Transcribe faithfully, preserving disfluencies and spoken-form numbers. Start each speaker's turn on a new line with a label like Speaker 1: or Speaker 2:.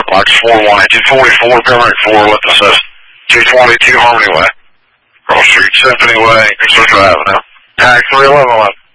Speaker 1: Box four one eight two forty-four, Government four, with assist two twenty-two Harmony Way. Cross Street, Symphony Way, Central Avenue. Tag three eleven eleven.